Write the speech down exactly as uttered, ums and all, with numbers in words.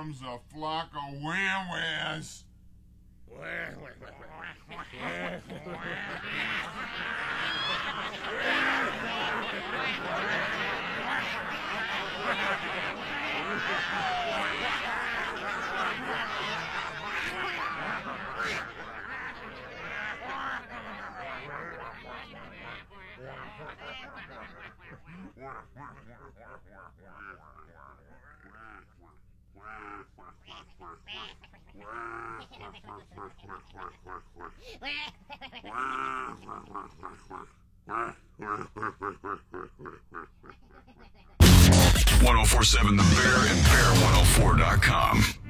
comes a flock of wham-whams. one oh four point seven The Bear and Bear one oh four dot com.